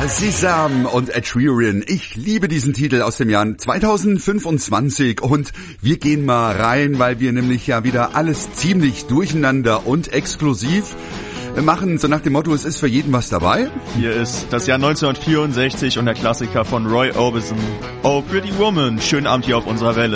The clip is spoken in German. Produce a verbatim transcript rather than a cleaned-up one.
Sesam und Ed Sheeran. Ich liebe diesen Titel aus dem Jahr zweitausendfünfundzwanzig und wir gehen mal rein, weil wir nämlich ja wieder alles ziemlich durcheinander und exklusiv machen, so nach dem Motto, es ist für jeden was dabei. Hier ist das Jahr neunzehnhundertvierundsechzig und der Klassiker von Roy Orbison, Oh Pretty Woman. Schönen Abend hier auf unserer Welle.